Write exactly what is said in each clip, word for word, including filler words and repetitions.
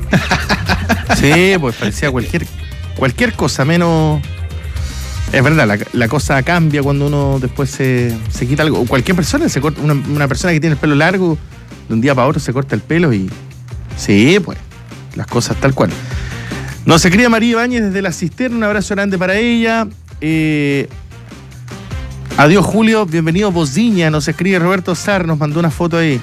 Sí, pues parecía cualquier, cualquier cosa, menos... Es verdad, la, la cosa cambia cuando uno después se, se quita algo. Cualquier persona, se corta, una, una persona que tiene el pelo largo, de un día para otro se corta el pelo y... Sí, pues, las cosas tal cual. Nos escribe María Ibáñez desde La Cisterna, un abrazo grande para ella. Eh, adiós Julio, bienvenido Bociña, nos escribe Roberto Sar, nos mandó una foto ahí.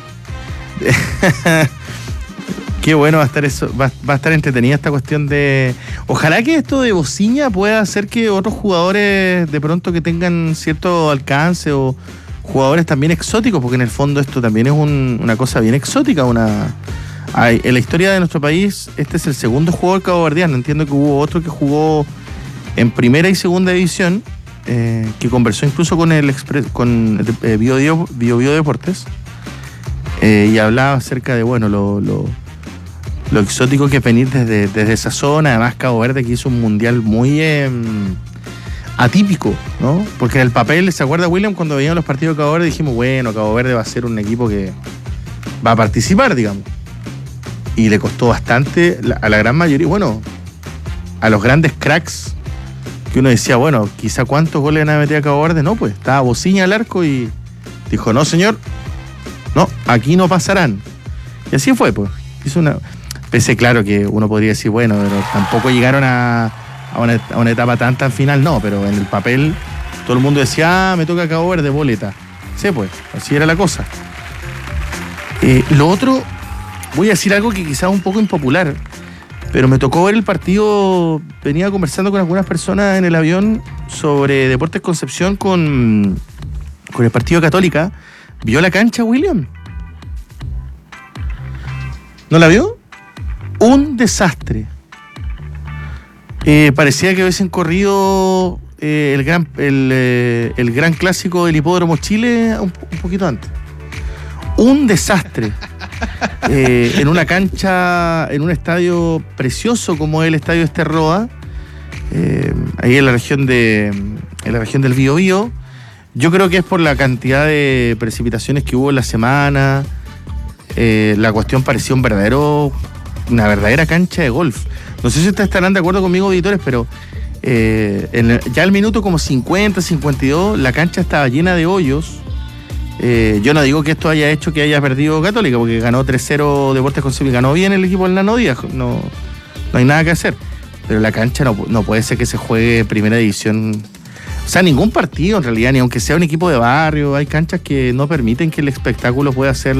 Qué bueno va a estar eso, va, va a estar entretenida esta cuestión de... Ojalá que esto de Bociña pueda hacer que otros jugadores de pronto que tengan cierto alcance o jugadores también exóticos, porque en el fondo esto también es un, una cosa bien exótica, una... Hay, en la historia de nuestro país, este es el segundo jugador caboverdiano. Entiendo que hubo otro que jugó en primera y segunda división, eh, que conversó incluso con el Expres, con eh, Bio, Bio, Bio, Bio Deportes, eh, y hablaba acerca de, bueno, lo... lo Lo exótico que es venir desde, desde esa zona. Además, Cabo Verde que hizo un mundial muy eh, atípico, ¿no? Porque en el papel, ¿se acuerda William? Cuando veíamos los partidos de Cabo Verde dijimos, bueno, Cabo Verde va a ser un equipo que va a participar, digamos. Y le costó bastante a la gran mayoría, bueno, a los grandes cracks, que uno decía, bueno, quizá cuántos goles van a meter a Cabo Verde. No, pues, estaba Bociña al arco y dijo, no señor, no, aquí no pasarán. Y así fue, pues. Hizo una... Pese, claro, que uno podría decir, bueno, pero tampoco llegaron a, a, una, a una etapa tan tan final, no, pero en el papel todo el mundo decía, ah, me toca Cabo Verde, boleta. Sí, pues, así era la cosa. Eh, lo otro, voy a decir algo que quizás es un poco impopular, pero me tocó ver el partido, venía conversando con algunas personas en el avión sobre Deportes Concepción con, con el partido Católica. ¿Vio la cancha, William? ¿No la vio? Un desastre. Eh, parecía que hubiesen corrido eh, el, gran, el, eh, el gran clásico del Hipódromo Chile un, un poquito antes. Un desastre. Eh, en una cancha, en un estadio precioso como es el Estadio Esterroa, eh, ahí en la región de en la región del Biobío. Yo creo que es por la cantidad de precipitaciones que hubo en la semana. Eh, la cuestión parecía un verdadero... una verdadera cancha de golf. No sé si ustedes estarán de acuerdo conmigo, auditores, pero eh, en el, ya al minuto como cincuenta, cincuenta y dos, la cancha estaba llena de hoyos. Eh, yo no digo que esto haya hecho que haya perdido Católica, porque ganó tres cero Deportes Concepción y ganó bien el equipo del Nano Díaz. No, no hay nada que hacer. Pero la cancha no, no puede ser que se juegue primera división. O sea, ningún partido en realidad, ni aunque sea un equipo de barrio, hay canchas que no permiten que el espectáculo pueda ser...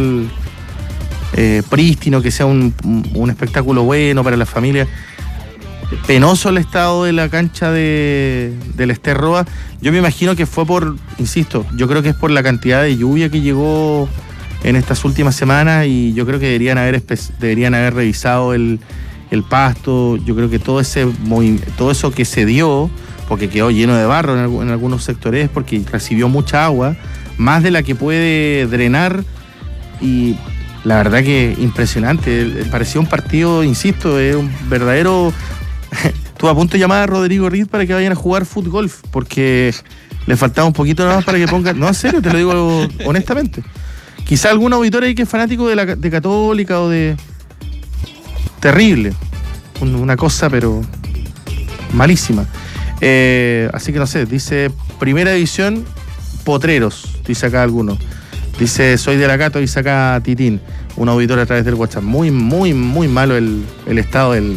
Eh, prístino, que sea un, un espectáculo bueno para la familia. Penoso el estado de la cancha de, del Esterroa. Yo me imagino que fue por, insisto, yo creo que es por la cantidad de lluvia que llegó en estas últimas semanas, y yo creo que deberían haber deberían haber revisado el, el pasto. Yo creo que todo ese todo eso que se dio, porque quedó lleno de barro en, en algunos sectores, porque recibió mucha agua, más de la que puede drenar, y la verdad que impresionante. Parecía un partido, insisto, es un verdadero... Estuve a punto de llamar a Rodrigo Riz para que vayan a jugar fútbol, porque le faltaba un poquito nada más para que pongan... No, en serio, te lo digo honestamente. Quizá algún auditor ahí que es fanático de, la, de Católica o de... Terrible. Una cosa, pero... malísima. Eh, así que no sé, dice Primera División, Potreros, dice acá alguno. Dice, soy de la Cato, y saca Titín, un auditor a través del WhatsApp. Muy, muy, muy malo el, el estado del,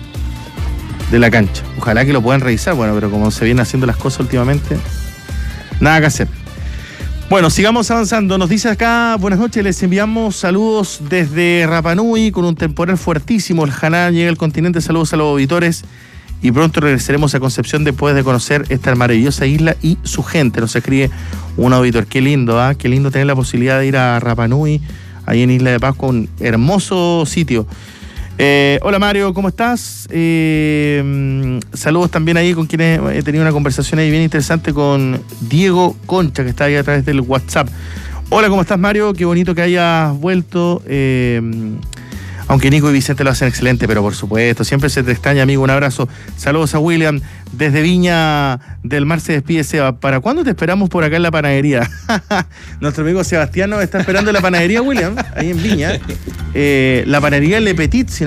de la cancha. Ojalá que lo puedan revisar, bueno, pero como se vienen haciendo las cosas últimamente, nada que hacer. Bueno, sigamos avanzando. Nos dice acá, buenas noches, les enviamos saludos desde Rapa Nui con un temporal fuertísimo. El Haná llega al continente, saludos a los auditores. Y pronto regresaremos a Concepción después de conocer esta maravillosa isla y su gente. Nos escribe un auditor. Qué lindo, ¿ah? ¿eh? Qué lindo tener la posibilidad de ir a Rapa Nui, ahí en Isla de Pascua, un hermoso sitio. Eh, hola Mario, ¿cómo estás? Eh, saludos también ahí con quienes he tenido una conversación ahí bien interesante con Diego Concha, que está ahí a través del WhatsApp. Hola, ¿cómo estás Mario? Qué bonito que hayas vuelto. Eh, Aunque Nico y Vicente lo hacen excelente, pero por supuesto, siempre se te extraña, amigo. Un abrazo. Saludos a William. Desde Viña del Mar se despide Seba. ¿Para cuándo te esperamos por acá en la panadería? Nuestro amigo Sebastián nos está esperando en la panadería, William, ahí en Viña. Eh, la panadería Le Petit, si